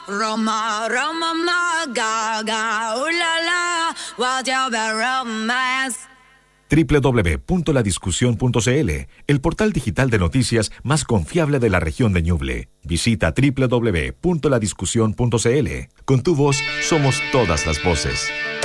Roma, Roma, ma, gaga, ooh la la, what's your bad romance? www.ladiscusión.cl, el portal digital de noticias más confiable de la región de Ñuble. Visita www.ladiscusión.cl. Con tu voz somos todas las voces.